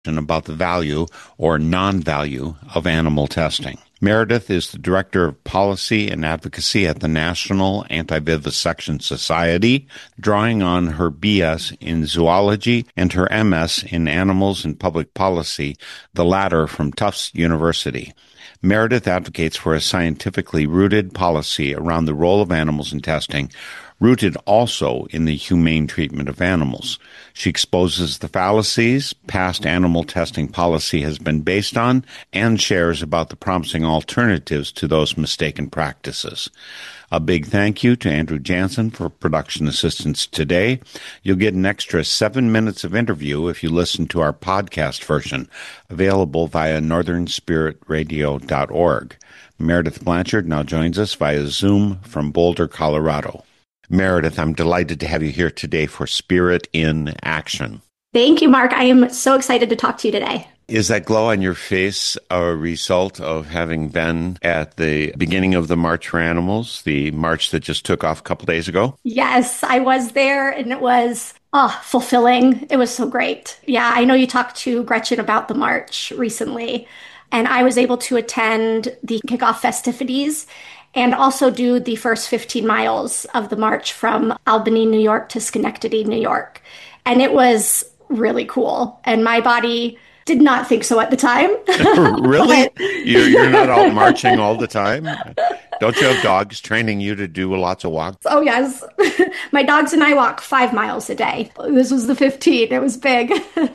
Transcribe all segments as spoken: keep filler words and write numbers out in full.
about the value or non-value of animal testing. Meredith is the Director of Policy and Advocacy at the National Anti-Vivisection Society, drawing on her B S in zoology and her M S in animals and public policy, the latter from Tufts University. Meredith advocates for a scientifically rooted policy around the role of animals in testing, rooted also in the humane treatment of animals. She exposes the fallacies past animal testing policy has been based on and shares about the promising alternatives to those mistaken practices. A big thank you to Andrew Jansen for production assistance today. You'll get an extra seven minutes of interview if you listen to our podcast version, available via northern spirit radio dot org. Meredith Blanchard now joins us via Zoom from Boulder, Colorado. Meredith, I'm delighted to have you here today for Spirit in Action. Thank you, Mark. I am so excited to talk to you today. Is that glow on your face a result of having been at the beginning of the March for Animals, the march that just took off a couple days ago? Yes, I was there, and it was oh, fulfilling. It was so great. Yeah, I know you talked to Gretchen about the march recently, and I was able to attend the kickoff festivities and also do the first fifteen miles of the march from Albany, New York to Schenectady, New York. And it was really cool. And my body did not think so at the time. Really? But... you're, you're not out marching all the time? Don't you have dogs training you to do lots of walks? Oh, yes. My dogs and I walk five miles a day. This was the fifteen. It was big.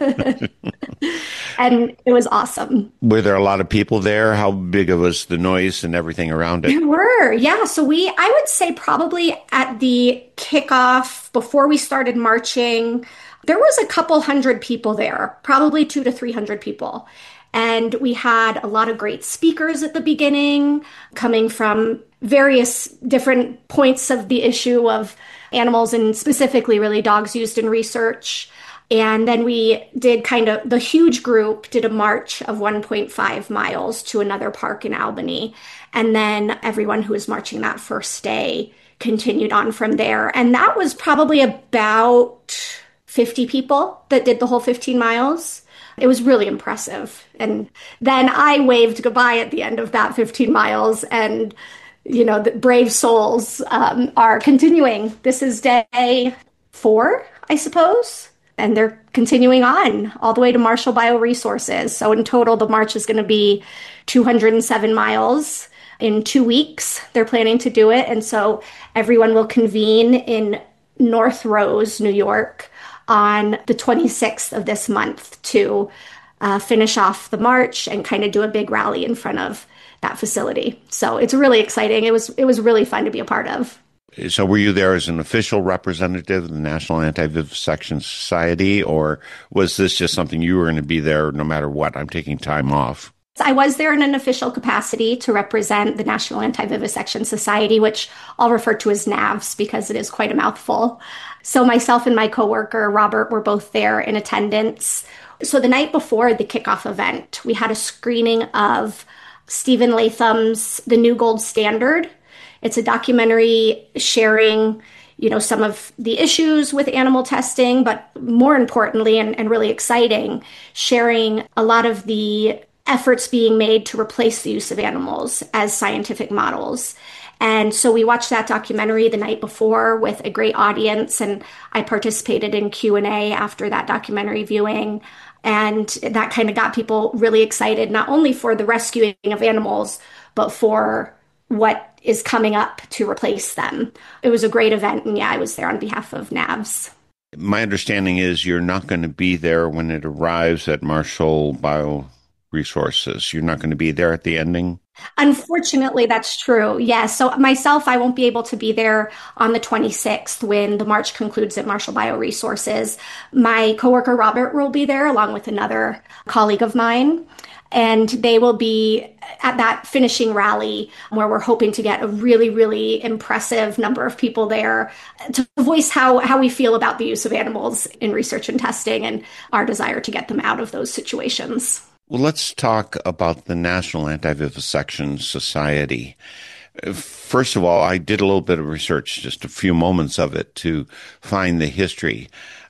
And it was awesome. Were there a lot of people there? How big was the noise and everything around it? There were, yeah. So we, I would say probably at the kickoff, before we started marching, there was a couple hundred people there, probably two to three hundred people. And we had a lot of great speakers at the beginning, coming from various different points of the issue of animals and specifically really dogs used in research. And then we did kind of, the huge group did a march of one point five miles to another park in Albany. And then everyone who was marching that first day continued on from there. And that was probably about fifty people that did the whole fifteen miles. It was really impressive. And then I waved goodbye at the end of that fifteen miles. And, you know, the brave souls um, are continuing. This is day four, I suppose. And they're continuing on all the way to Marshall Bioresources. So in total, the march is going to be two hundred seven miles in two weeks. They're planning to do it. And so everyone will convene in North Rose, New York, on the twenty-sixth of this month to uh, finish off the march and kind of do a big rally in front of that facility. So it's really exciting. It was, it was really fun to be a part of. So were you there as an official representative of the National Anti-Vivisection Society, or was this just something you were going to be there no matter what? I'm taking time off. I was there in an official capacity to represent the National Anti-Vivisection Society, which I'll refer to as NAVS because it is quite a mouthful. So myself and my coworker, Robert, were both there in attendance. So the night before the kickoff event, we had a screening of Stephen Latham's The New Gold Standard. It's a documentary sharing, you know, some of the issues with animal testing, but more importantly, and, and really exciting, sharing a lot of the efforts being made to replace the use of animals as scientific models. And so we watched that documentary the night before with a great audience, and I participated in Q and A after that documentary viewing. And that kind of got people really excited, not only for the rescuing of animals, but for what is coming up to replace them. It was a great event, and yeah, I was there on behalf of NAVS. My understanding is you're not going to be there when it arrives at Marshall Bioresources. You're not going to be there at the ending? Unfortunately, that's true. Yeah. So myself, I won't be able to be there on the twenty-sixth when the march concludes at Marshall Bioresources. My coworker, Robert, will be there along with another colleague of mine. And they will be at that finishing rally where we're hoping to get a really, really impressive number of people there to voice how, how we feel about the use of animals in research and testing and our desire to get them out of those situations. Well, let's talk about the National Anti-Vivisection Society. First of all, I did a little bit of research, just a few moments of it, to find the history.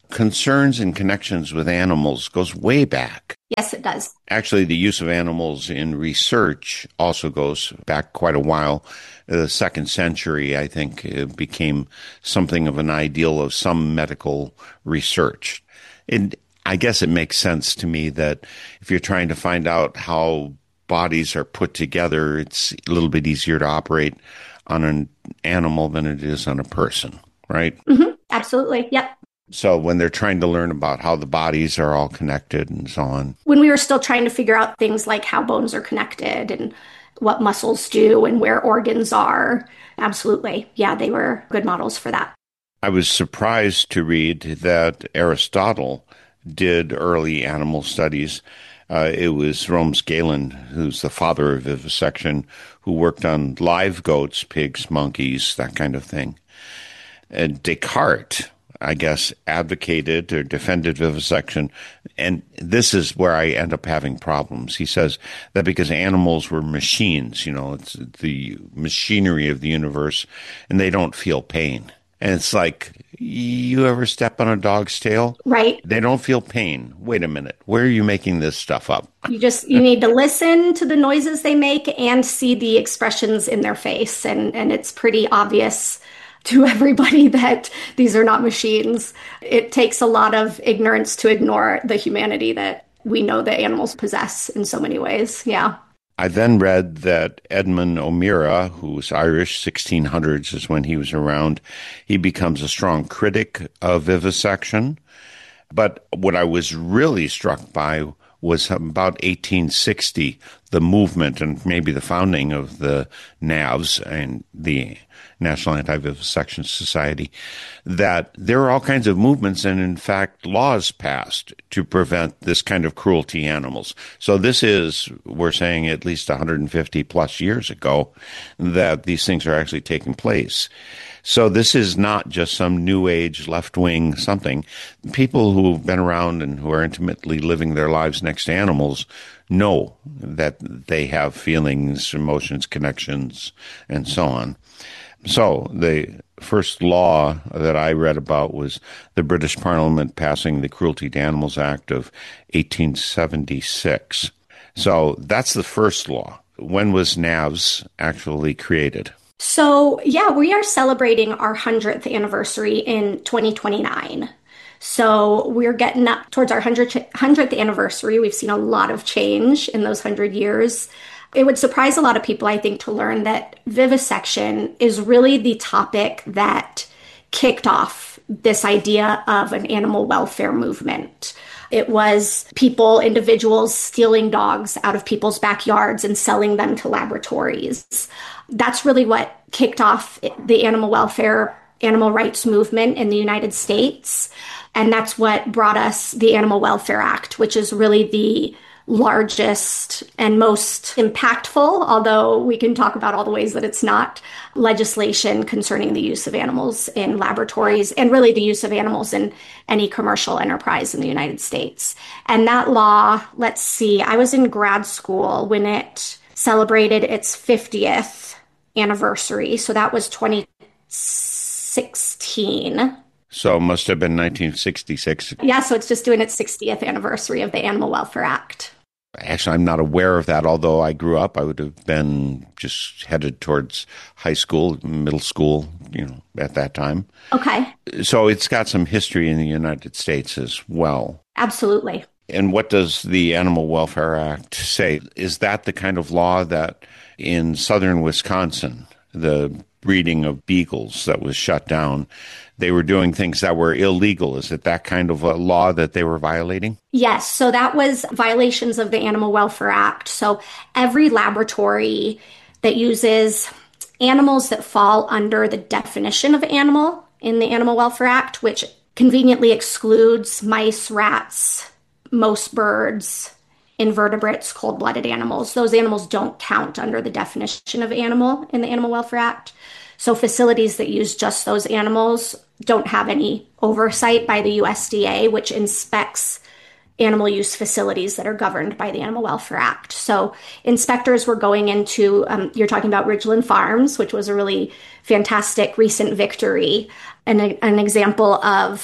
concerns and connections with animals goes way back. Yes, it does. Actually, the use of animals in research also goes back quite a while. The second century, I think, it became something of an ideal of some medical research. And I guess it makes sense to me that if you're trying to find out how bodies are put together, it's a little bit easier to operate on an animal than it is on a person, right? Mm-hmm. Absolutely. Yep. So when they're trying to learn about how the bodies are all connected and so on. When we were still trying to figure out things like how bones are connected and what muscles do and where organs are, absolutely. Yeah, they were good models for that. I was surprised to read that Aristotle did early animal studies. Uh, it was Romes Galen, who's the father of vivisection, who worked on live goats, pigs, monkeys, that kind of thing. And Descartes, I guess, advocated or defended vivisection. And this is where I end up having problems. He says that because animals were machines, you know, it's the machinery of the universe, and they don't feel pain. And it's like, you ever step on a dog's tail? Right. They don't feel pain. Wait a minute. Where are you making this stuff up? You just, you need to listen to the noises they make and see the expressions in their face. And, and it's pretty obvious to everybody that these are not machines. It takes a lot of ignorance to ignore the humanity that we know that animals possess in so many ways. Yeah. I then read that Edmund O'Meara, who was Irish, sixteen hundreds is when he was around, he becomes a strong critic of vivisection. But what I was really struck by was about eighteen sixty, the movement and maybe the founding of the N A Vs and the National Anti-Vivisection Society, that there are all kinds of movements and, in fact, laws passed to prevent this kind of cruelty to animals. So this is, we're saying, at least one hundred fifty plus years ago that these things are actually taking place. So this is not just some new age left-wing something. People who've been around and who are intimately living their lives next to animals know that they have feelings, emotions, connections, and so on. So the first law that I read about was the British Parliament passing the Cruelty to Animals Act of eighteen seventy-six. So that's the first law. When was N A Vs actually created? So, yeah, we are celebrating our one hundredth anniversary in twenty twenty-nine. So we're getting up towards our one hundredth anniversary. We've seen a lot of change in those one hundred years. It would surprise a lot of people, I think, to learn that vivisection is really the topic that kicked off this idea of an animal welfare movement. It was people, individuals stealing dogs out of people's backyards and selling them to laboratories. That's really what kicked off the animal welfare, animal rights movement in the United States. And that's what brought us the Animal Welfare Act, which is really the largest and most impactful, although we can talk about all the ways that it's not, legislation concerning the use of animals in laboratories and really the use of animals in any commercial enterprise in the United States. And that law, let's see, I was in grad school when it celebrated its fiftieth anniversary. So that was twenty sixteen. So it must have been nineteen sixty-six. Yeah, so it's just doing its sixtieth anniversary of the Animal Welfare Act. Actually, I'm not aware of that. Although I grew up, I would have been just headed towards high school, middle school, you know, at that time. Okay. So it's got some history in the United States as well. Absolutely. And what does the Animal Welfare Act say? Is that the kind of law that in southern Wisconsin, the breeding of beagles that was shut down, they were doing things that were illegal? Is it that kind of a law that they were violating? Yes. So that was violations of the Animal Welfare Act. So every laboratory that uses animals that fall under the definition of animal in the Animal Welfare Act, which conveniently excludes mice, rats, most birds, invertebrates, cold-blooded animals. Those animals don't count under the definition of animal in the Animal Welfare Act. So facilities that use just those animals don't have any oversight by the U S D A, which inspects animal use facilities that are governed by the Animal Welfare Act. So inspectors were going into, um, you're talking about Ridgeland Farms, which was a really fantastic recent victory, and an example of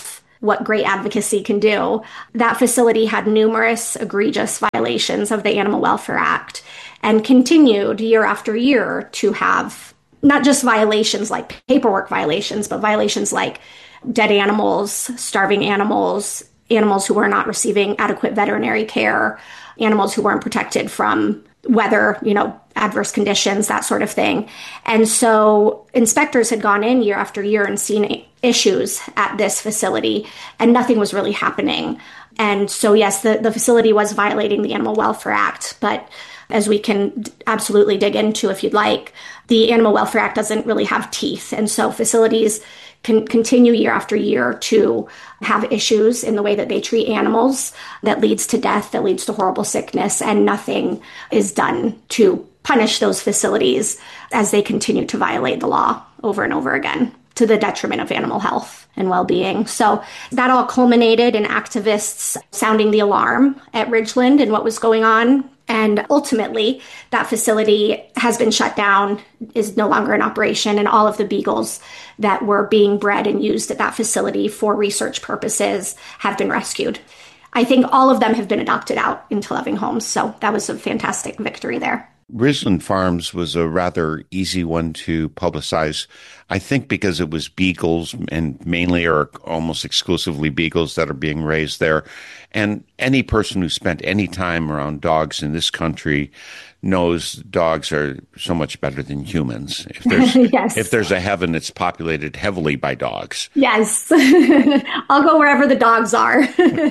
what great advocacy can do. That facility had numerous egregious violations of the Animal Welfare Act and continued year after year to have not just violations like paperwork violations, but violations like dead animals, starving animals, animals who were not receiving adequate veterinary care, animals who weren't protected from weather, you know, adverse conditions, that sort of thing. And so inspectors had gone in year after year and seen issues at this facility, and nothing was really happening. And so, yes, the, the facility was violating the Animal Welfare Act, but as we can absolutely dig into if you'd like, the Animal Welfare Act doesn't really have teeth. And so facilities can continue year after year to have issues in the way that they treat animals that leads to death, that leads to horrible sickness, and nothing is done to punish those facilities as they continue to violate the law over and over again to the detriment of animal health and well-being. So that all culminated in activists sounding the alarm at Ridgeland and what was going on. And ultimately, that facility has been shut down, is no longer in operation, and all of the beagles that were being bred and used at that facility for research purposes have been rescued. I think all of them have been adopted out into loving homes, so that was a fantastic victory there. Ridgeland Farms was a rather easy one to publicize, I think because it was beagles and mainly or almost exclusively beagles that are being raised there. And any person who spent any time around dogs in this country knows dogs are so much better than humans. If there's yes. if there's a heaven, it's populated heavily by dogs. Yes. I'll go wherever the dogs are.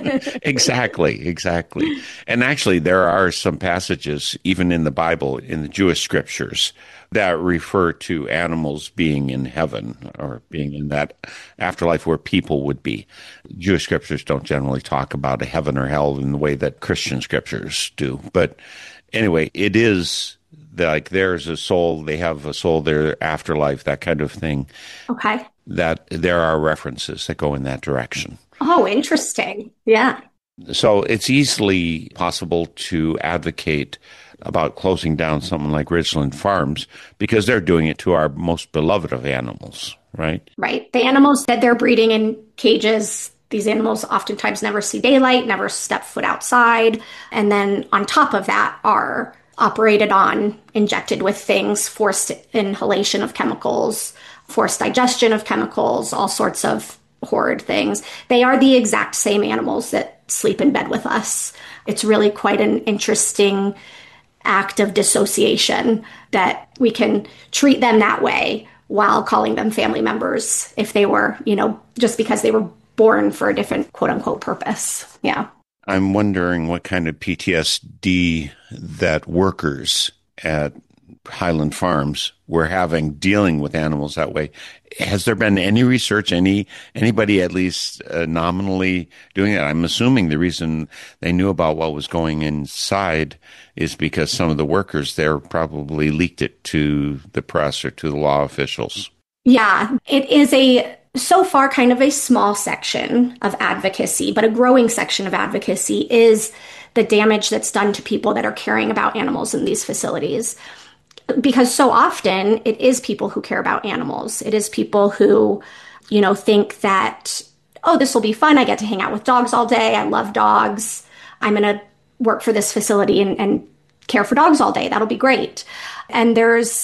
Exactly, exactly. And actually, there are some passages, even in the Bible, in the Jewish scriptures, that refer to animals being in heaven or being in that afterlife where people would be. Jewish scriptures don't generally talk about a heaven or hell in the way that Christian scriptures do. But anyway, it is like there's a soul, they have a soul, their afterlife, that kind of thing. Okay. That there are references that go in that direction. Oh, interesting. Yeah. So it's easily possible to advocate about closing down something like Ridgeland Farms because they're doing it to our most beloved of animals, right? Right. The animals that they're breeding in cages, these animals oftentimes never see daylight, never step foot outside. And then on top of that are operated on, injected with things, forced inhalation of chemicals, forced digestion of chemicals, all sorts of horrid things. They are the exact same animals that sleep in bed with us. It's really quite an interesting act of dissociation that we can treat them that way while calling them family members if they were, you know, just because they were born for a different quote unquote purpose. Yeah. I'm wondering what kind of P T S D that workers at Highland Farms were having dealing with animals that way. Has there been any research, any anybody at least uh, nominally doing it? I'm assuming the reason they knew about what was going inside is because some of the workers there probably leaked it to the press or to the law officials. Yeah, it is a so far kind of a small section of advocacy, but a growing section of advocacy is the damage that's done to people that are caring about animals in these facilities. Because so often it is people who care about animals. It is people who, you know, think that, oh, this will be fun. I get to hang out with dogs all day. I love dogs. I'm going to work for this facility and, and care for dogs all day. That'll be great. And there's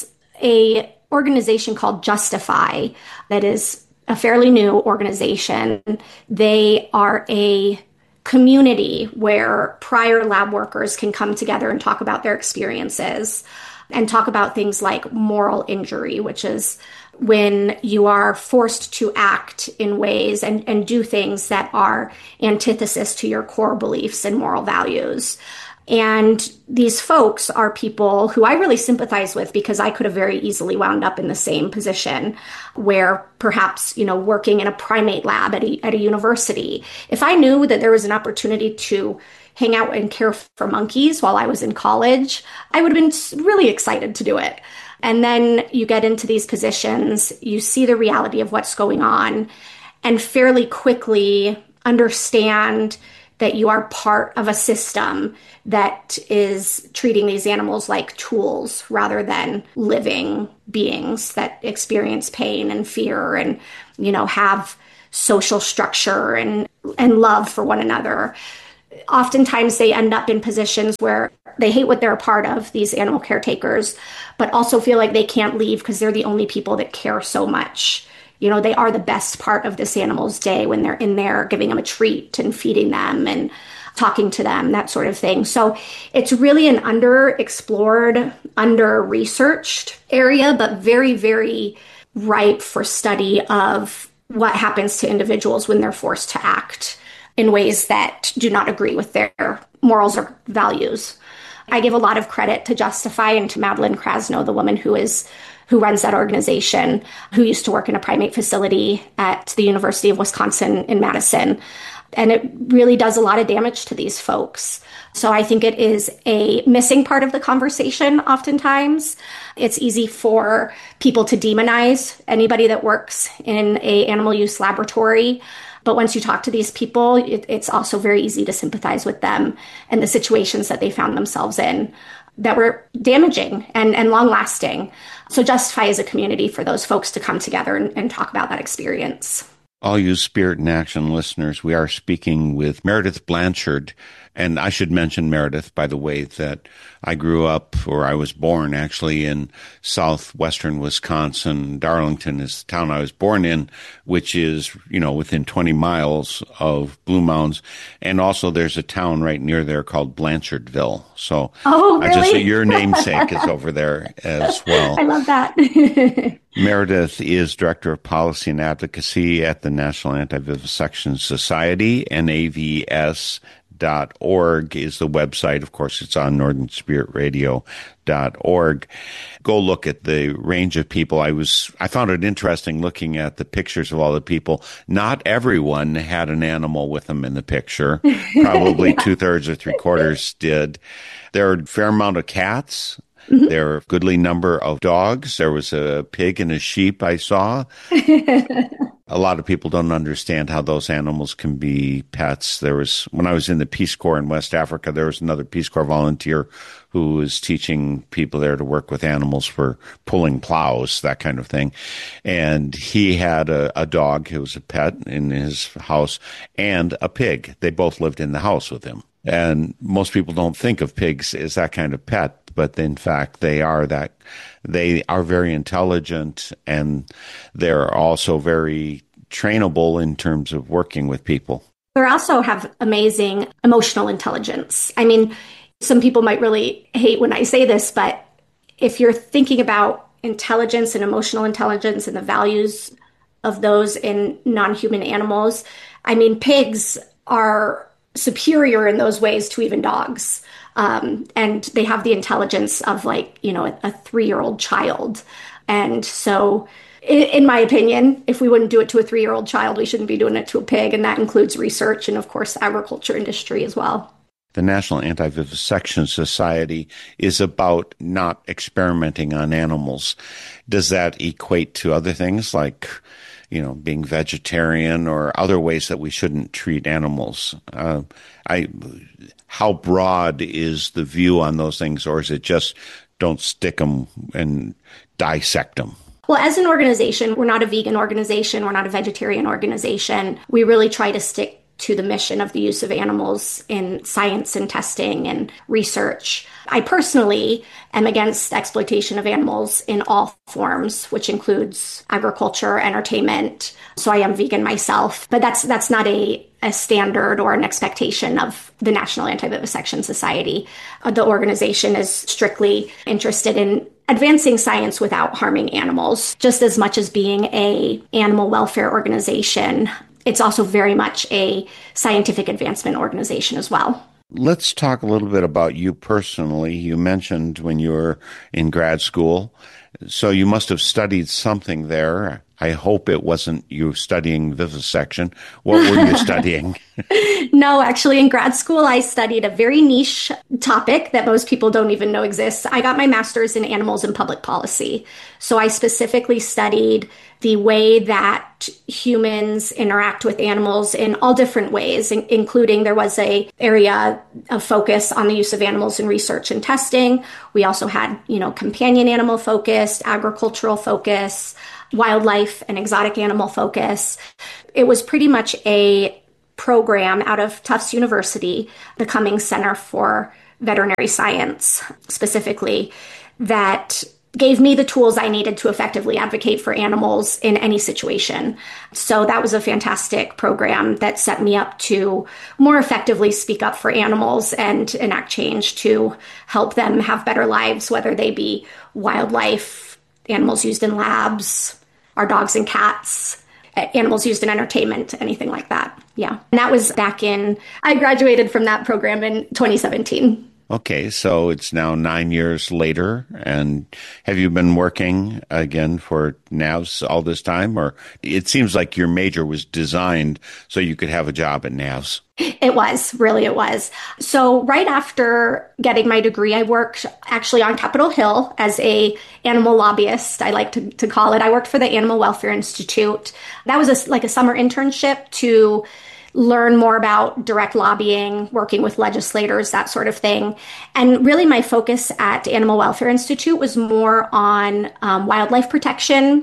a organization called Justify that is a fairly new organization. They are a community where prior lab workers can come together and talk about their experiences and talk about things like moral injury, which is when you are forced to act in ways and, and do things that are antithesis to your core beliefs and moral values. And these folks are people who I really sympathize with because I could have very easily wound up in the same position where perhaps, you know, working in a primate lab at a, at a university. If I knew that there was an opportunity to hang out and care for monkeys while I was in college, I would have been really excited to do it. And then you get into these positions, you see the reality of what's going on, and fairly quickly understand that you are part of a system that is treating these animals like tools rather than living beings that experience pain and fear and, you know, have social structure and, and love for one another. Oftentimes they end up in positions where they hate what they're a part of, these animal caretakers, but also feel like they can't leave because they're the only people that care so much. You know, they are the best part of this animal's day when they're in there giving them a treat and feeding them and talking to them, that sort of thing. So it's really an underexplored, under-researched area, but very, very ripe for study of what happens to individuals when they're forced to act in ways that do not agree with their morals or values. I give a lot of credit to Justify and to Madeline Krasno, the woman who is who runs that organization, who used to work in a primate facility at the University of Wisconsin in Madison. And it really does a lot of damage to these folks. So I think it is a missing part of the conversation oftentimes. It's easy for people to demonize anybody that works in a animal use laboratory. But once you talk to these people, it, it's also very easy to sympathize with them and the situations that they found themselves in that were damaging and, and long-lasting. So Justify is a community for those folks to come together and, and talk about that experience. All you Spirit in Action listeners, we are speaking with Meredith Blanchard. And I should mention, Meredith, by the way, that I grew up, or I was born actually, in southwestern Wisconsin. Darlington is the town I was born in, which is, you know, within twenty miles of Blue Mounds. And also there's a town right near there called Blanchardville. So oh, really? I just, your namesake is over there as well. I love that. Meredith is Director of Policy and Advocacy at the National Anti-Vivisection Society, N A V S dot org is the website. Of course, it's on northern spirit radio dot org. Go look at the range of people. I was, I found it interesting looking at the pictures of all the people. Not everyone had an animal with them in the picture. Probably yeah. two thirds or three quarters did. There were a fair amount of cats. Mm-hmm. There were a goodly number of dogs. There was a pig and a sheep I saw. A lot of people don't understand how those animals can be pets. There was, when I was in the Peace Corps in West Africa, there was another Peace Corps volunteer who was teaching people there to work with animals for pulling plows, that kind of thing. And he had a, a dog who was a pet in his house and a pig. They both lived in the house with him. And most people don't think of pigs as that kind of pet, but in fact, they are that. They are very intelligent, and they're also very trainable in terms of working with people. They also have amazing emotional intelligence. I mean, some people might really hate when I say this, but if you're thinking about intelligence and emotional intelligence and the values of those in non-human animals, I mean, pigs are superior in those ways to even dogs. Um, and they have the intelligence of, like, you know, a, a three-year-old child. And so, in, in my opinion, if we wouldn't do it to a three-year-old child, we shouldn't be doing it to a pig. And that includes research and, of course, agriculture industry as well. The National Anti-Vivisection Society is about not experimenting on animals. Does that equate to other things like, you know, being vegetarian or other ways that we shouldn't treat animals? Uh, I, how broad is the view on those things, or is it just don't stick them and dissect them? Well, as an organization, we're not a vegan organization. We're not a vegetarian organization. We really try to stick to the mission of the use of animals in science and testing and research. I personally am against exploitation of animals in all forms, which includes agriculture, entertainment. So I am vegan myself, but that's that's not a, a standard or an expectation of the National Anti-Vivisection Society. Uh, the organization is strictly interested in advancing science without harming animals, just as much as being a animal welfare organization. It's also very much a scientific advancement organization as well. Let's talk a little bit about you personally. You mentioned when you were in grad school, so you must have studied something there. I hope it wasn't you studying vivisection. What were you studying? No, actually, in grad school, I studied a very niche topic that most people don't even know exists. I got my master's in animals and public policy. So I specifically studied the way that humans interact with animals in all different ways, in- including there was a area of focus on the use of animals in research and testing. We also had, you know, companion animal focus. focused, agricultural focus, wildlife and exotic animal focus. It was pretty much a program out of Tufts University, the Cummings Center for Veterinary Science specifically, that gave me the tools I needed to effectively advocate for animals in any situation. So that was a fantastic program that set me up to more effectively speak up for animals and enact change to help them have better lives, whether they be wildlife, animals used in labs, our dogs and cats, animals used in entertainment, anything like that. Yeah. And that was back in, I graduated from that program in twenty seventeen. Okay, so it's now nine years later, and have you been working again for N A V S all this time? Or it seems like your major was designed so you could have a job at N A V S. It was, really it was. So right after getting my degree, I worked actually on Capitol Hill as a animal lobbyist, I like to, to call it. I worked for the Animal Welfare Institute. That was a, like a summer internship to learn more about direct lobbying, working with legislators, that sort of thing. And really my focus at Animal Welfare Institute was more on um, wildlife protection.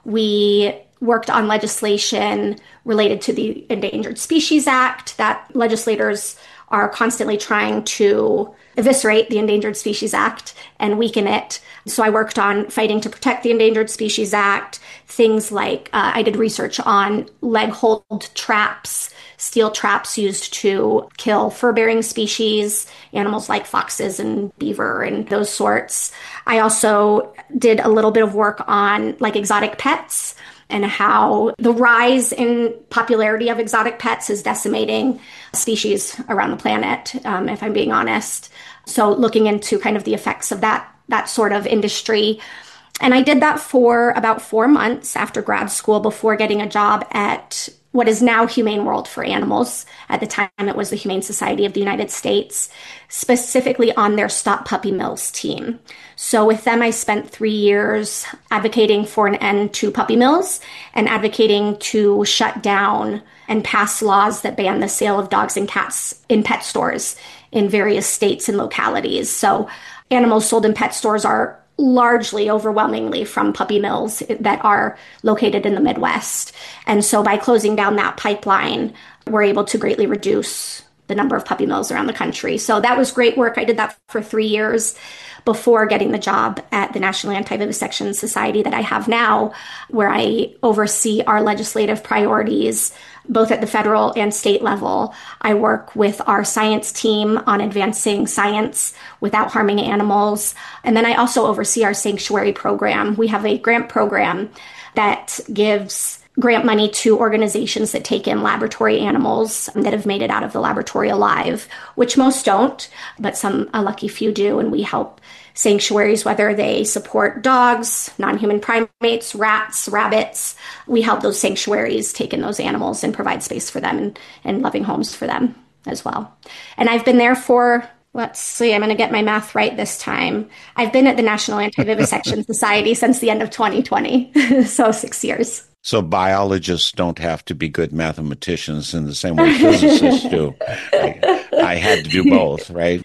We worked on legislation related to the Endangered Species Act that legislators are constantly trying to eviscerate the Endangered Species Act and weaken it. So I worked on fighting to protect the Endangered Species Act, things like uh, I did research on leg hold traps, steel traps used to kill fur-bearing species, animals like foxes and beaver and those sorts. I also did a little bit of work on like exotic pets and how the rise in popularity of exotic pets is decimating species around the planet, um, if I'm being honest. So looking into kind of the effects of that, that sort of industry. And I did that for about four months after grad school before getting a job at what is now Humane World for Animals. At the time, it was the Humane Society of the United States, specifically on their Stop Puppy Mills team. So with them, I spent three years advocating for an end to puppy mills and advocating to shut down and pass laws that ban the sale of dogs and cats in pet stores in various states and localities. So animals sold in pet stores are largely, overwhelmingly from puppy mills that are located in the Midwest. And so by closing down that pipeline, we're able to greatly reduce the number of puppy mills around the country. So that was great work. I did that for three years before getting the job at the National Anti-Vivisection Society that I have now, where I oversee our legislative priorities, both at the federal and state level. I work with our science team on advancing science without harming animals. And then I also oversee our sanctuary program. We have a grant program that gives grant money to organizations that take in laboratory animals that have made it out of the laboratory alive, which most don't, but some, a lucky few do. And we help sanctuaries, whether they support dogs, non-human primates, rats, rabbits. We help those sanctuaries take in those animals and provide space for them and, and loving homes for them as well. And I've been there for, let's see, I'm going to get my math right this time. I've been at the National Anti-Vivisection Society since the end of twenty twenty, so six years. So biologists don't have to be good mathematicians in the same way physicists do. I, I had to do both, right?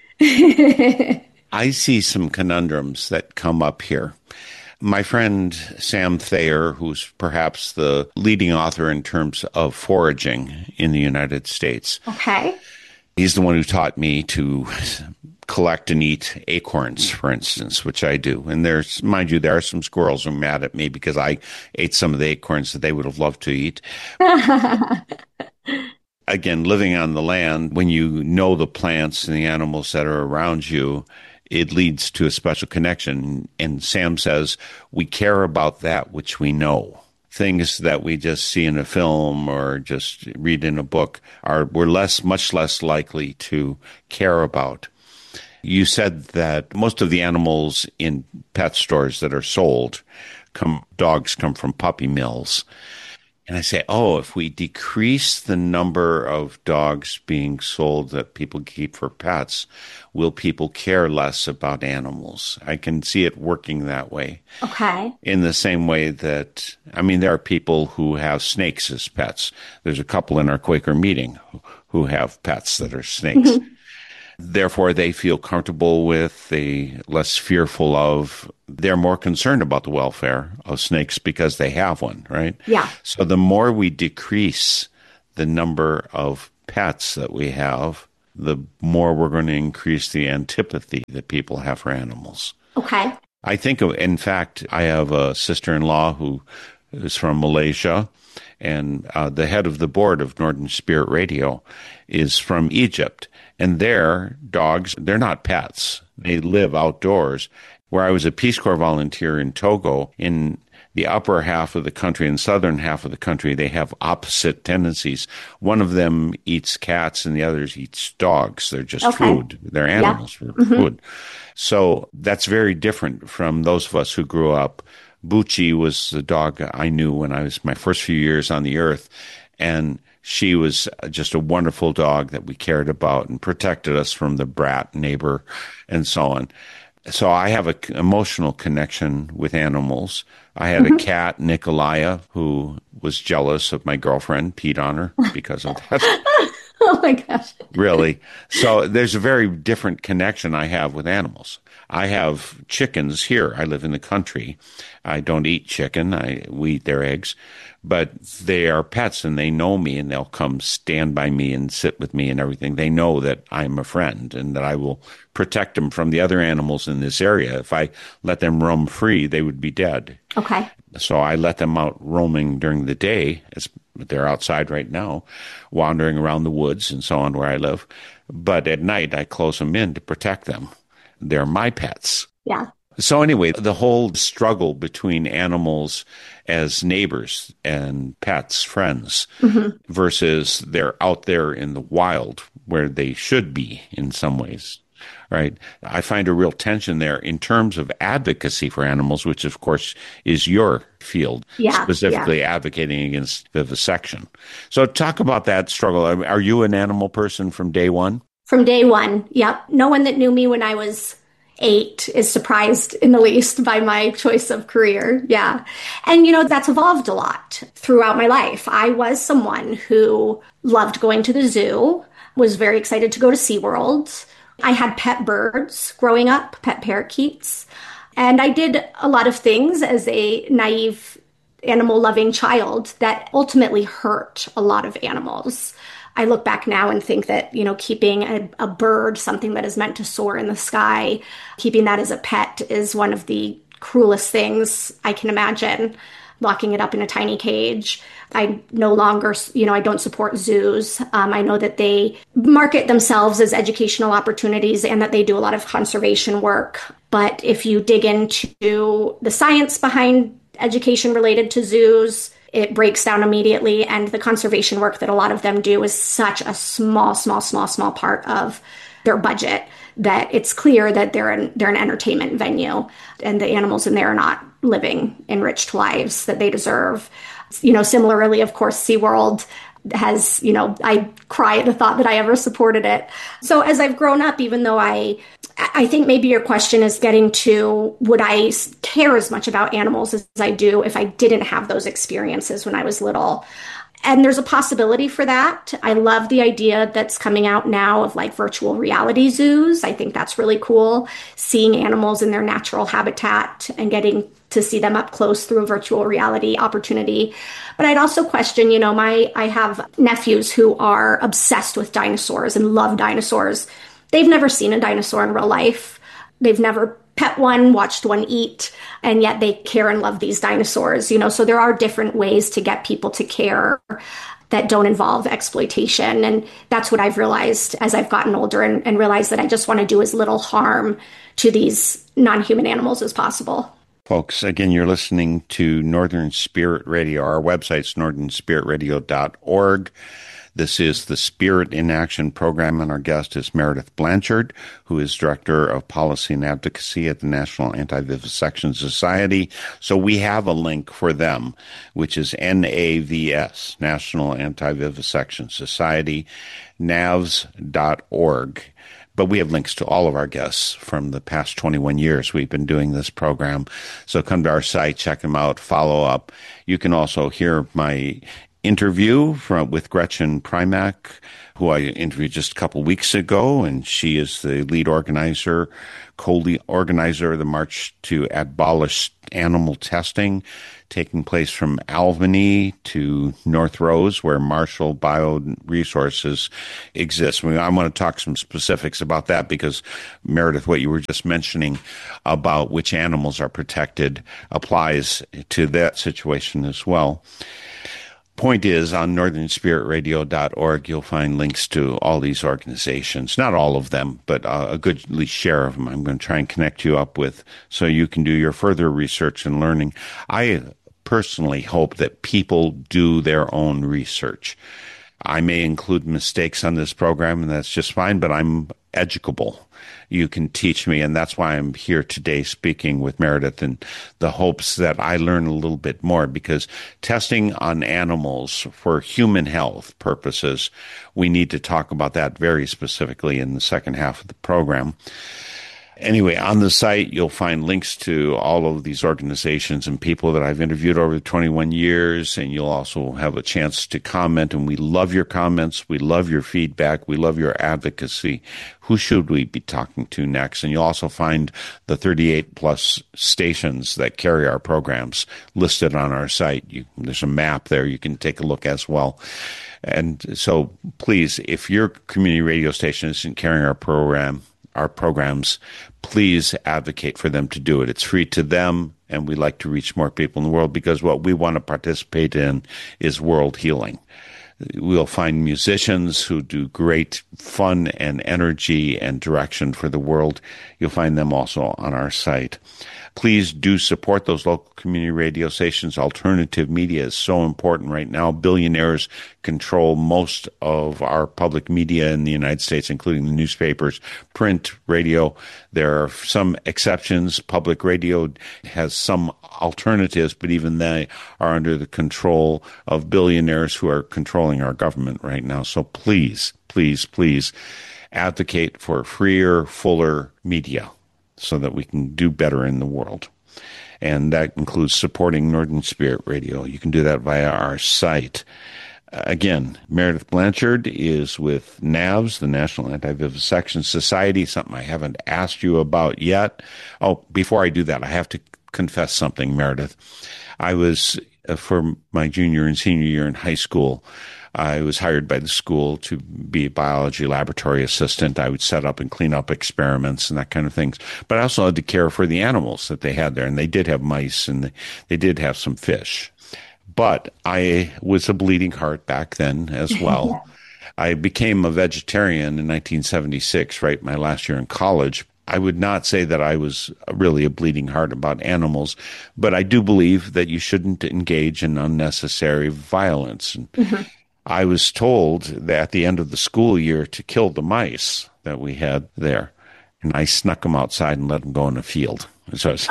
I see some conundrums that come up here. My friend Sam Thayer, who's perhaps the leading author in terms of foraging in the United States. Okay. He's the one who taught me to collect and eat acorns, for instance, which I do. And there's, mind you, there are some squirrels who are mad at me because I ate some of the acorns that they would have loved to eat. Again, living on the land, when you know the plants and the animals that are around you, it leads to a special connection. And Sam says, we care about that which we know. Things that we just see in a film or just read in a book are we're less, much less likely to care about. You said that most of the animals in pet stores that are sold, come dogs come from puppy mills. And I say, oh, if we decrease the number of dogs being sold that people keep for pets, will people care less about animals? I can see it working that way. Okay. In the same way that, I mean, there are people who have snakes as pets. There's a couple in our Quaker meeting who have pets that are snakes. Therefore, they feel comfortable with, they less fearful of, they're more concerned about the welfare of snakes because they have one, right? Yeah. So the more we decrease the number of pets that we have, the more we're going to increase the antipathy that people have for animals. Okay. I think, of, in fact, I have a sister-in-law who is from Malaysia, and uh, the head of the board of Northern Spirit Radio is from Egypt. And their dogs, they're not pets. They live outdoors. Where I was a Peace Corps volunteer in Togo, in the upper half of the country and southern half of the country, they have opposite tendencies. One of them eats cats and the others eats dogs. They're just okay. food. They're animals yeah. for mm-hmm. food. So that's very different from those of us who grew up. Bucci was the dog I knew when I was my first few years on the earth, and she was just a wonderful dog that we cared about and protected us from the brat neighbor and so on. So I have an emotional connection with animals. I had mm-hmm. a cat, Nicolaya, who was jealous of my girlfriend, peed on her because of that. Oh my gosh. Really. So there's a very different connection I have with animals. I have chickens here. I live in the country. I don't eat chicken. I we eat their eggs. But they are pets and they know me and they'll come stand by me and sit with me and everything. They know that I'm a friend and that I will protect them from the other animals in this area. If I let them roam free, they would be dead. Okay. So I let them out roaming during the day, as they're outside right now, wandering around the woods and so on where I live. But at night, I close them in to protect them. They're my pets. Yeah. So anyway, the whole struggle between animals as neighbors and pets, friends, mm-hmm. versus they're out there in the wild where they should be in some ways, right? I find a real tension there in terms of advocacy for animals, which of course is your field, yeah, specifically yeah. advocating against vivisection. So talk about that struggle. Are you an animal person from day one? From day one, yep. No one that knew me when I was eight is surprised in the least by my choice of career. Yeah. And, you know, that's evolved a lot throughout my life. I was someone who loved going to the zoo, was very excited to go to SeaWorld. I had pet birds growing up, pet parakeets. And I did a lot of things as a naive, animal-loving child that ultimately hurt a lot of animals. I look back now and think that, you know, keeping a, a bird, something that is meant to soar in the sky, keeping that as a pet is one of the cruelest things I can imagine, locking it up in a tiny cage. I no longer, you know, I don't support zoos. Um, I know that they market themselves as educational opportunities and that they do a lot of conservation work. But if you dig into the science behind education related to zoos, it breaks down immediately, and the conservation work that a lot of them do is such a small, small, small, small part of their budget that it's clear that they're an, they're an entertainment venue, and the animals in there are not living enriched lives that they deserve. You know, similarly, of course, SeaWorld has, you know, I cry at the thought that I ever supported it. So as I've grown up, even though I, I think maybe your question is getting to, would I care as much about animals as I do if I didn't have those experiences when I was little? And there's a possibility for that. I love the idea that's coming out now of like virtual reality zoos. I think that's really cool, seeing animals in their natural habitat and getting to see them up close through a virtual reality opportunity. But I'd also question, you know, my I have nephews who are obsessed with dinosaurs and love dinosaurs. They've never seen a dinosaur in real life. They've never pet one, watched one eat, and yet they care and love these dinosaurs, you know, so there are different ways to get people to care that don't involve exploitation. And that's what I've realized as I've gotten older and, and realized that I just want to do as little harm to these non-human animals as possible. Folks, again, you're listening to Northern Spirit Radio. Our website's northern spirit radio dot org. This is the Spirit in Action program, and our guest is Meredith Blanchard, who is Director of Policy and Advocacy at the National Anti-Vivisection Society. So we have a link for them, which is N A V S, National Anti-Vivisection Society, N A V S dot org. But we have links to all of our guests from the past twenty-one years we've been doing this program. So come to our site, check them out, follow up. You can also hear my interview from with Gretchen Primack, who I interviewed just a couple weeks ago, and she is the lead organizer, co-lead organizer of the March to Abolish Animal Testing, taking place from Albany to North Rose, where Marshall Bioresources exists. I, mean, I want to talk some specifics about that because, Meredith, what you were just mentioning about which animals are protected applies to that situation as well. Point is, on northern spirit radio dot org, you'll find links to all these organizations. Not all of them, but uh, a goodly share of them. I'm going to try and connect you up with so you can do your further research and learning. I personally hope that people do their own research. I may include mistakes on this program, and that's just fine, but I'm educable. You can teach me, and that's why I'm here today speaking with Meredith in the hopes that I learn a little bit more, because testing on animals for human health purposes, we need to talk about that very specifically in the second half of the program. Anyway, on the site, you'll find links to all of these organizations and people that I've interviewed over the twenty-one years, and you'll also have a chance to comment, and we love your comments. We love your feedback. We love your advocacy. Who should we be talking to next? And you'll also find the thirty-eight plus stations that carry our programs listed on our site. You, there's a map there. You can take a look as well. And so please, if your community radio station isn't carrying our program, our programs, please advocate for them to do it. It's free to them, and we like to reach more people in the world because what we want to participate in is world healing. We'll find musicians who do great fun and energy and direction for the world. You'll find them also on our site. Please do support those local community radio stations. Alternative media is so important right now. Billionaires control most of our public media in the United States, including the newspapers, print, radio. There are some exceptions. Public radio has some alternatives, but even they are under the control of billionaires who are controlling our government right now. So please, please, please advocate for freer, fuller media, so that we can do better in the world. And that includes supporting Northern Spirit Radio. You can do that via our site. Again, Meredith Blanchard is with N A V S, the National Anti-Vivisection Society, something I haven't asked you about yet. Oh, before I do that, I have to confess something, Meredith. I was, uh, for my junior and senior year in high school, I was hired by the school to be a biology laboratory assistant. I would set up and clean up experiments and that kind of things. But I also had to care for the animals that they had there. And they did have mice and they did have some fish. But I was a bleeding heart back then as well. I became a vegetarian in nineteen seventy-six, right, my last year in college. I would not say that I was really a bleeding heart about animals, but I do believe that you shouldn't engage in unnecessary violence. And mm-hmm. I was told that at the end of the school year to kill the mice that we had there. And I snuck them outside and let them go in the field. So was,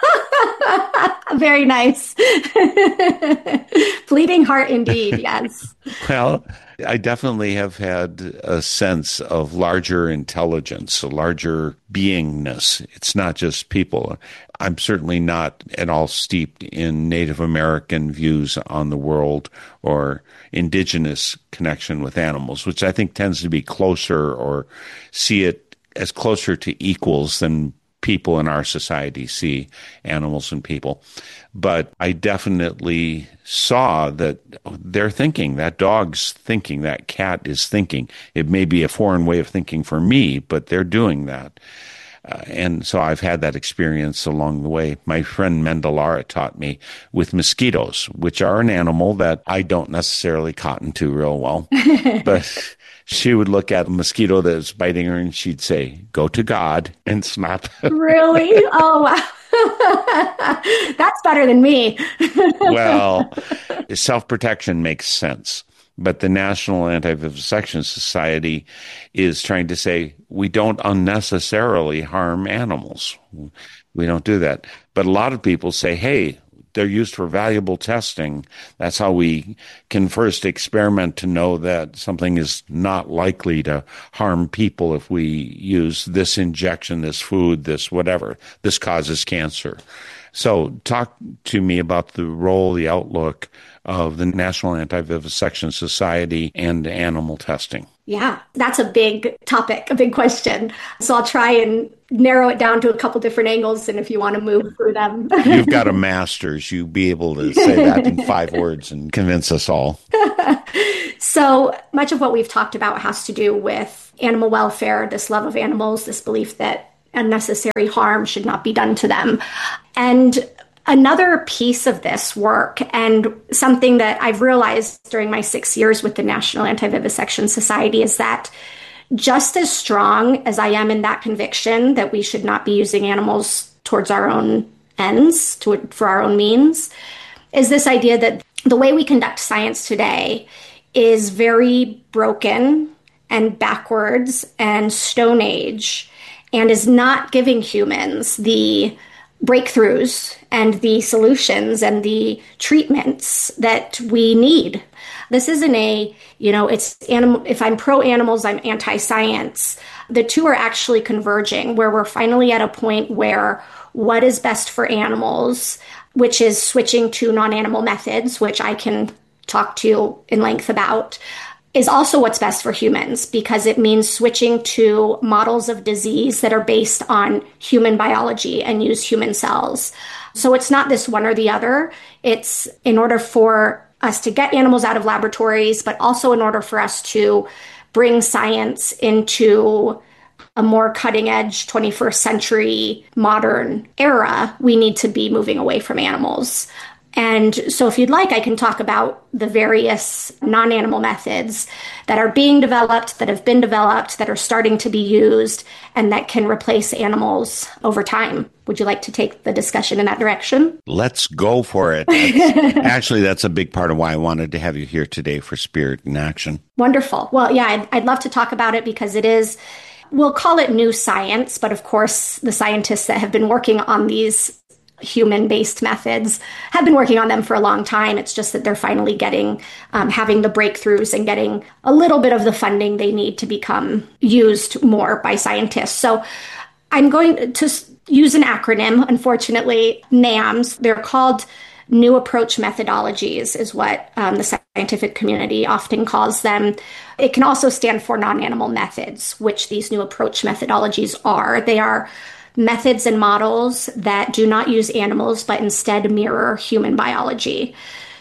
very nice. Bleeding heart indeed, yes. Well, I definitely have had a sense of larger intelligence, a larger beingness. It's not just people. I'm certainly not at all steeped in Native American views on the world or indigenous connection with animals, which I think tends to be closer or see it as closer to equals than people in our society see animals and people. But I definitely saw that they're thinking, that dog's thinking, that cat is thinking. It may be a foreign way of thinking for me, but they're doing that. Uh, and so I've had that experience along the way. My friend Mendelara taught me with mosquitoes, which are an animal that I don't necessarily cotton to real well. But she would look at a mosquito that was biting her and she'd say, "Go to God," and snap. Really? Oh, wow. That's better than me. Well, self-protection makes sense. But the National Anti-Vivisection Society is trying to say we don't unnecessarily harm animals. We don't do that. But a lot of people say, hey, they're used for valuable testing. That's how we can first experiment to know that something is not likely to harm people if we we use this injection, this food, this whatever. This causes cancer. So talk to me about the role, the outlook of the National Anti-Vivisection Society and animal testing. Yeah, that's a big topic, a big question. So I'll try and narrow it down to a couple different angles, and if you want to move through them. You've got a master's. You'll be able to say that in five words and convince us all. So much of what we've talked about has to do with animal welfare, this love of animals, this belief that unnecessary harm should not be done to them. And another piece of this work, and something that I've realized during my six years with the National Anti-Vivisection Society, is that just as strong as I am in that conviction that we should not be using animals towards our own ends, to, for our own means, is this idea that the way we conduct science today is very broken and backwards and Stone Age, and is not giving humans the breakthroughs and the solutions and the treatments that we need. This isn't a, you know, it's animal. If I'm pro animals, I'm anti science. The two are actually converging, where we're finally at a point where what is best for animals, which is switching to non-animal methods, which I can talk to you in length about, is also what's best for humans, because it means switching to models of disease that are based on human biology and use human cells. So it's not this one or the other. It's in order for us to get animals out of laboratories, but also in order for us to bring science into a more cutting edge twenty-first century modern era, we need to be moving away from animals. And so if you'd like, I can talk about the various non-animal methods that are being developed, that have been developed, that are starting to be used, and that can replace animals over time. Would you like to take the discussion in that direction? Let's go for it. That's, actually, that's a big part of why I wanted to have you here today for Spirit in Action. Wonderful. Well, yeah, I'd, I'd love to talk about it because it is, we'll call it new science, but of course, the scientists that have been working on these human-based methods have been working on them for a long time. It's just that they're finally getting, um, having the breakthroughs and getting a little bit of the funding they need to become used more by scientists. So I'm going to use an acronym, unfortunately, NAMS. They're called New Approach Methodologies, is what um, the scientific community often calls them. It can also stand for non-animal methods, which these new approach methodologies are. They are methods and models that do not use animals, but instead mirror human biology.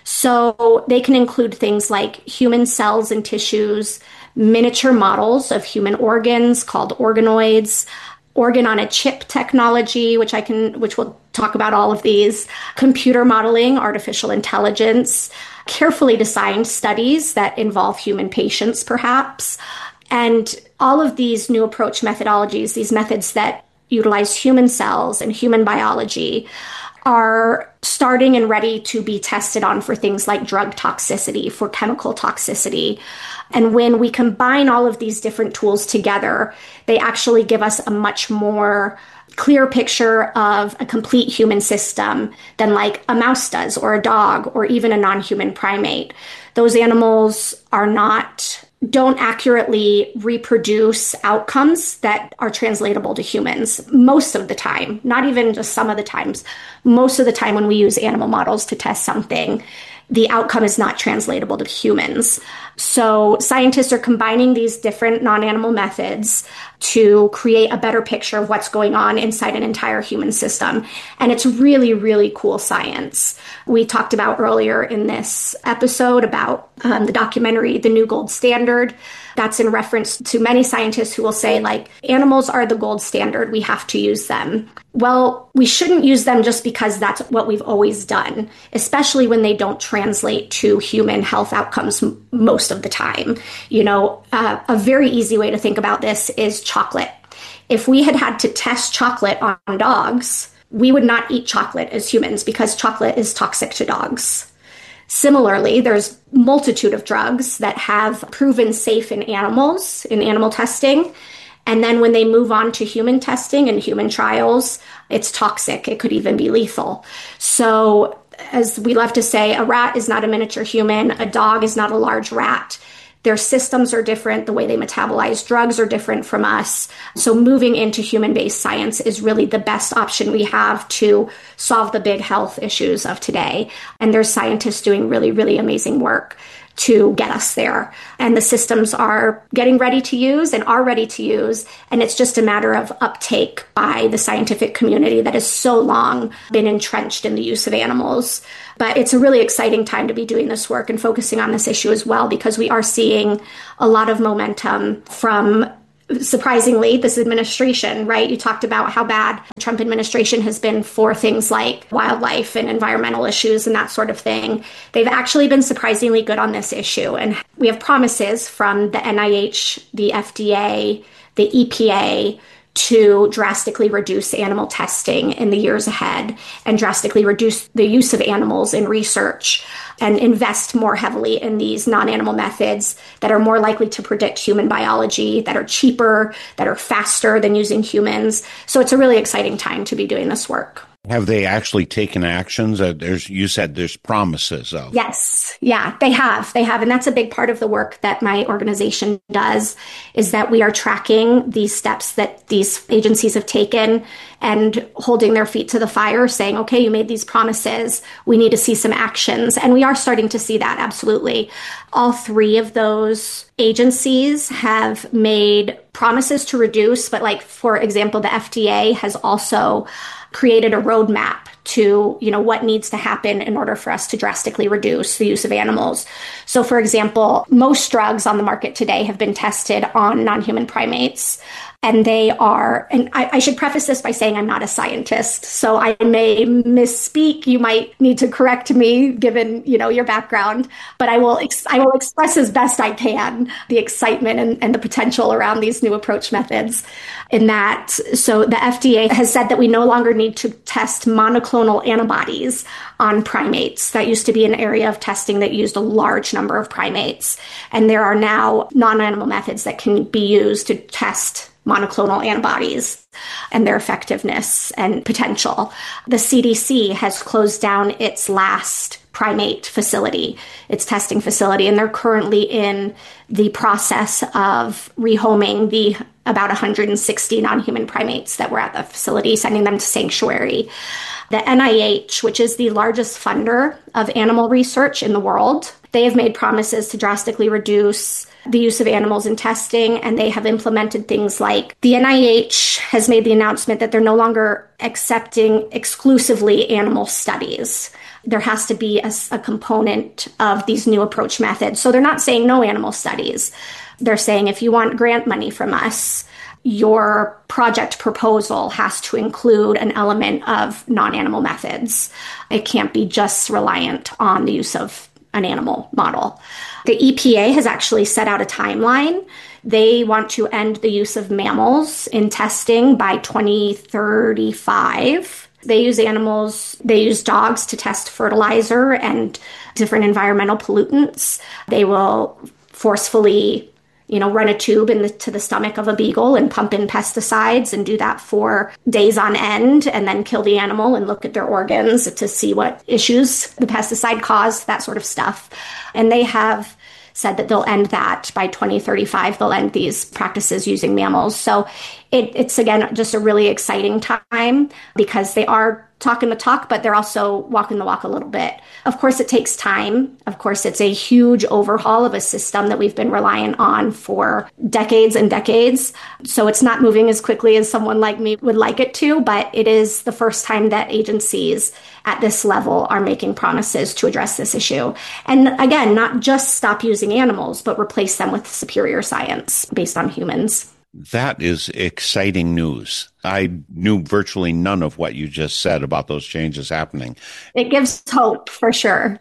So they can include things like human cells and tissues, miniature models of human organs called organoids, organ on a chip technology, which I can, which we'll talk about all of these, computer modeling, artificial intelligence, carefully designed studies that involve human patients, perhaps. And all of these new approach methodologies, these methods that utilize human cells and human biology, are starting and ready to be tested on for things like drug toxicity, for chemical toxicity. And when we combine all of these different tools together, they actually give us a much more clear picture of a complete human system than like a mouse does, or a dog, or even a non-human primate. Those animals are not don't accurately reproduce outcomes that are translatable to humans most of the time, not even just some of the times. Most of the time when we use animal models to test something, the outcome is not translatable to humans. So scientists are combining these different non-animal methods to create a better picture of what's going on inside an entire human system. And it's really, really cool science. We talked about earlier in this episode about um, the documentary, The New Gold Standard. That's in reference to many scientists who will say, like, animals are the gold standard. We have to use them. Well, we shouldn't use them just because that's what we've always done, especially when they don't translate to human health outcomes m- most of the time. You know, uh, a very easy way to think about this is chocolate. If we had had to test chocolate on dogs, we would not eat chocolate as humans because chocolate is toxic to dogs. Similarly, there's multitude of drugs that have proven safe in animals, in animal testing. And then when they move on to human testing and human trials, it's toxic. It could even be lethal. So as we love to say, a rat is not a miniature human. A dog is not a large rat. Their systems are different. The way they metabolize drugs are different from us. So moving into human-based science is really the best option we have to solve the big health issues of today. And there's scientists doing really, really amazing work to get us there. And the systems are getting ready to use and are ready to use. And it's just a matter of uptake by the scientific community that has so long been entrenched in the use of animals. But it's a really exciting time to be doing this work and focusing on this issue as well, because we are seeing a lot of momentum from, surprisingly, this administration, right? You talked about how bad the Trump administration has been for things like wildlife and environmental issues and that sort of thing. They've actually been surprisingly good on this issue. And we have promises from the N I H, the F D A, the E P A, to drastically reduce animal testing in the years ahead and drastically reduce the use of animals in research and invest more heavily in these non-animal methods that are more likely to predict human biology, that are cheaper, that are faster than using humans. So it's a really exciting time to be doing this work. Have they actually taken actions? Uh, there's, you said there's promises of. Yes. Yeah, they have. They have. And that's a big part of the work that my organization does, is that we are tracking these steps that these agencies have taken and holding their feet to the fire, saying, okay, you made these promises. We need to see some actions. And we are starting to see that. Absolutely. All three of those agencies have made promises to reduce. But like, for example, the F D A has also created a roadmap to, you know, what needs to happen in order for us to drastically reduce the use of animals. So, for example, most drugs on the market today have been tested on non-human primates. And they are, and I, I should preface this by saying I'm not a scientist, so I may misspeak. You might need to correct me, given, you know, your background. But I will ex- I will express as best I can the excitement and, and the potential around these new approach methods. In that, so the F D A has said that we no longer need to test monoclonal antibodies on primates. That used to be an area of testing that used a large number of primates, and there are now non-animal methods that can be used to test monoclonal antibodies and their effectiveness and potential. The C D C has closed down its last primate facility, its testing facility, and they're currently in the process of rehoming the about one hundred sixty non-human primates that were at the facility, sending them to sanctuary. The N I H, which is the largest funder of animal research in the world, they have made promises to drastically reduce the use of animals in testing, and they have implemented things like the N I H has made the announcement that they're no longer accepting exclusively animal studies. There has to be a, a component of these new approach methods. So they're not saying no animal studies. They're saying if you want grant money from us, your project proposal has to include an element of non-animal methods. It can't be just reliant on the use of an animal model. The E P A has actually set out a timeline. They want to end the use of mammals in testing by twenty thirty-five. They use animals, they use dogs to test fertilizer and different environmental pollutants. They will forcefully, you know, run a tube into the, the stomach of a beagle and pump in pesticides and do that for days on end, and then kill the animal and look at their organs to see what issues the pesticide caused, that sort of stuff. And they have said that they'll end that by twenty thirty-five. They'll end these practices using mammals. So it, it's, again, just a really exciting time because they are talking the talk, but they're also walking the walk a little bit. Of course, it takes time. Of course, it's a huge overhaul of a system that we've been relying on for decades and decades. So it's not moving as quickly as someone like me would like it to, but it is the first time that agencies at this level are making promises to address this issue. And again, not just stop using animals, but replace them with superior science based on humans. That is exciting news. I knew virtually none of what you just said about those changes happening. It gives hope, for sure.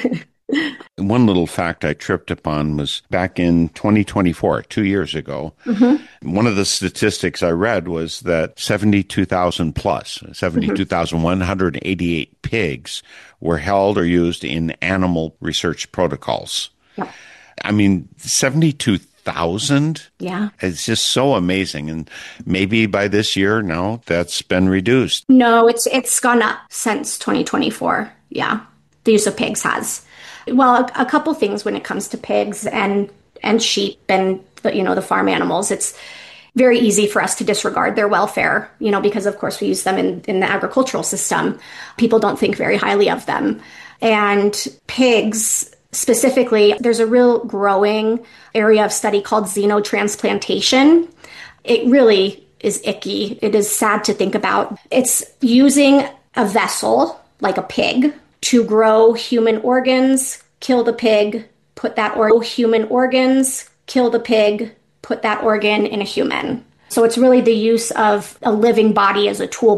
One little fact I tripped upon was back in twenty twenty-four, two years ago, mm-hmm. one of the statistics I read was that seventy-two thousand plus, seventy-two thousand one hundred eighty-eight pigs were held or used in animal research protocols. Yep. I mean, seventy-two thousand? Yeah. It's just so amazing. And maybe by this year, now that's been reduced. No, it's it's gone up since twenty twenty-four. Yeah. The use of pigs has. Well, a, a couple things when it comes to pigs and and sheep and, you know, the farm animals. It's very easy for us to disregard their welfare, you know, because of course we use them in, in the agricultural system. People don't think very highly of them. And pigs specifically, there's a real growing area of study called xenotransplantation. It really is icky. It is sad to think about. It's using a vessel, like a pig, to grow human organs, kill the pig, put that or human organs, kill the pig, put that organ in a human. So it's really the use of a living body as a tool